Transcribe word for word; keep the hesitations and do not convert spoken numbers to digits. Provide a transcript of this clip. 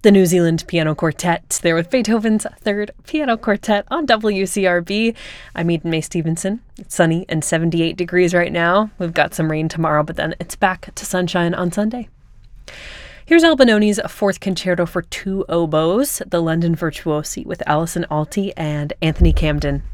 The New Zealand Piano Quartet, there with Beethoven's Third Piano Quartet on W C R B. I'm Eden May Stevenson. It's sunny and seventy-eight degrees right now. We've got some rain tomorrow, but then it's back to sunshine on Sunday. Here's Albinoni's Fourth Concerto for Two Oboes, the London Virtuosi with Alison Alty and Anthony Camden.